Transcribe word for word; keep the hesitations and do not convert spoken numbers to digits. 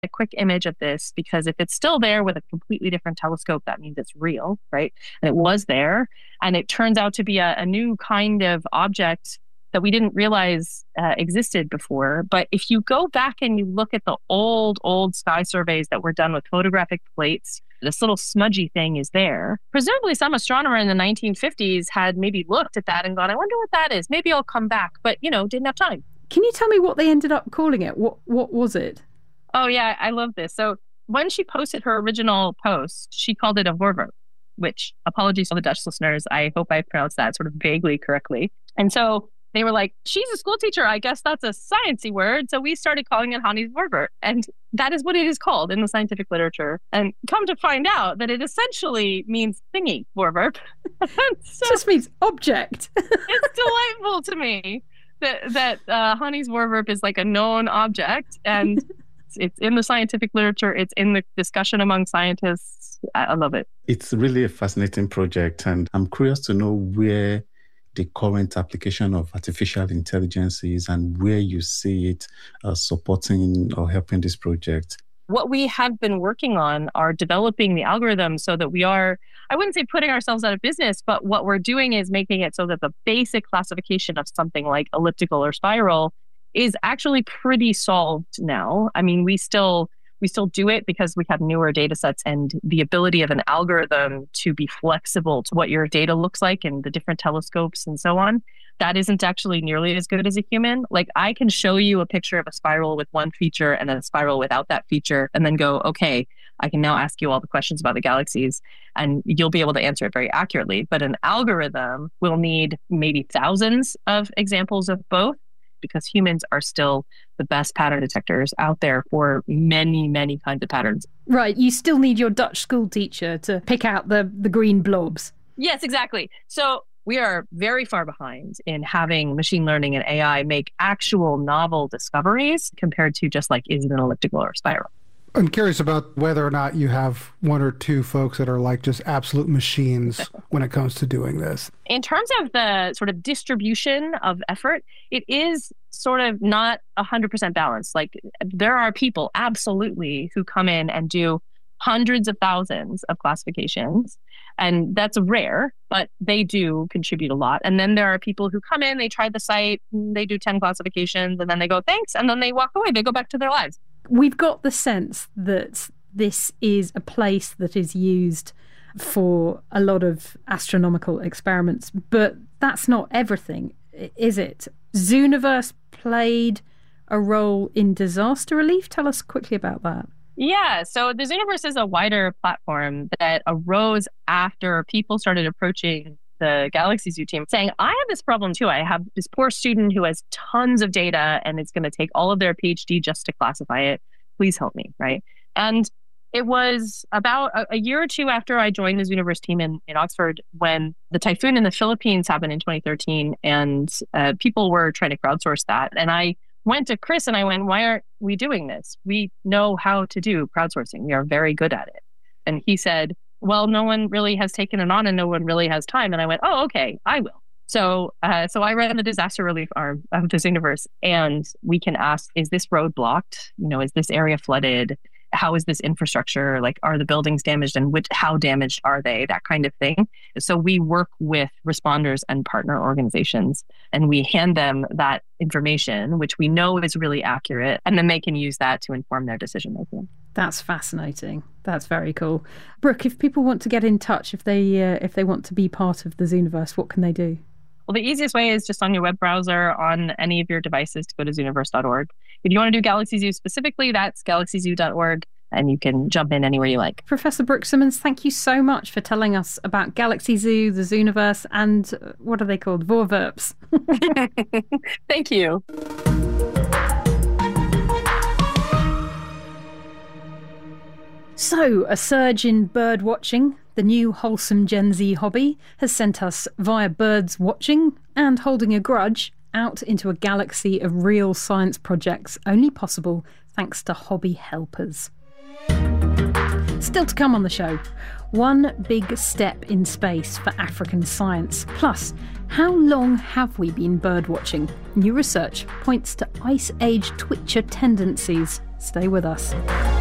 a quick image of this, because if it's still there with a completely different telescope, that means it's real, right? And it was there. And it turns out to be a, a new kind of object that we didn't realize uh, existed before. But if you go back and you look at the old, old sky surveys that were done with photographic plates, this little smudgy thing is there. Presumably some astronomer in the nineteen fifties had maybe looked at that and gone, I wonder what that is. Maybe I'll come back. But, you know, didn't have time. Can you tell me what they ended up calling it? What What was it? Oh, yeah, I love this. So when she posted her original post, she called it a Voorwerp, which, apologies to the Dutch listeners, I hope I pronounced that sort of vaguely correctly. And so they were like, she's a school teacher. I guess that's a sciencey word. So we started calling it Hannies Voorwerp. And that is what it is called in the scientific literature. And come to find out that it essentially means thingy Voorwerp. So just means object. It's delightful to me that, that uh, Hannies Voorwerp is like a known object. And it's in the scientific literature. It's in the discussion among scientists. I, I love it. It's really a fascinating project. And I'm curious to know where the current application of artificial intelligence is and where you see it uh, supporting or helping this project. What we have been working on are developing the algorithm so that we are, I wouldn't say putting ourselves out of business, but what we're doing is making it so that the basic classification of something like elliptical or spiral is actually pretty solved now. I mean, we still we still do it because we have newer data sets, and the ability of an algorithm to be flexible to what your data looks like and the different telescopes and so on, that isn't actually nearly as good as a human. Like, I can show you a picture of a spiral with one feature and a spiral without that feature, and then go, okay, I can now ask you all the questions about the galaxies, and you'll be able to answer it very accurately. But an algorithm will need maybe thousands of examples of both, because humans are still the best pattern detectors out there for many, many kinds of patterns. Right. You still need your Dutch school teacher to pick out the, the green blobs. Yes, exactly. So we are very far behind in having machine learning and A I make actual novel discoveries compared to just like, is it an elliptical or spiral? I'm curious about whether or not you have one or two folks that are like just absolute machines when it comes to doing this. In terms of the sort of distribution of effort, it is sort of not one hundred percent balanced. Like, there are people absolutely who come in and do hundreds of thousands of classifications. And that's rare, but they do contribute a lot. And then there are people who come in, they try the site, they do ten classifications, and then they go, thanks. And then they walk away. They go back to their lives. We've got the sense that this is a place that is used for a lot of astronomical experiments, but that's not everything, is it? Zooniverse played a role in disaster relief. Tell us quickly about that. Yeah, so the Zooniverse is a wider platform that arose after people started approaching the Galaxy Zoo team saying, I have this problem too. I have this poor student who has tons of data and it's going to take all of their PhD just to classify it. Please help me, right? And it was about a, a year or two after I joined the Zooniverse team in, in Oxford when the typhoon in the Philippines happened in twenty thirteen, and uh, people were trying to crowdsource that. And I went to Chris and I went, why aren't we doing this? We know how to do crowdsourcing. We are very good at it. And he said, well, no one really has taken it on and no one really has time. And I went, oh, okay, I will. So uh, so I ran the disaster relief arm of the Zooniverse, and we can ask, is this road blocked? You know, is this area flooded? How is this infrastructure? Like, are the buildings damaged, and which, how damaged are they? That kind of thing. So we work with responders and partner organizations, and we hand them that information, which we know is really accurate, and then they can use that to inform their decision making. That's fascinating. That's very cool. Brooke, if people want to get in touch, if they uh, if they want to be part of the Zooniverse, what can they do? Well, the easiest way is just on your web browser on any of your devices to go to zooniverse dot org. If you want to do Galaxy Zoo specifically, that's galaxy zoo dot org, and you can jump in anywhere you like. Professor Brooke Simmons, thank you so much for telling us about Galaxy Zoo, the Zooniverse, and uh, what are they called? Voorwerps. Thank you. So, a surge in bird watching, the new wholesome Gen Z hobby, has sent us via birds watching and holding a grudge out into a galaxy of real science projects, only possible thanks to hobby helpers. Still to come on the show, one big step in space for African science. Plus, how long have we been bird watching? New research points to Ice Age twitcher tendencies. Stay with us.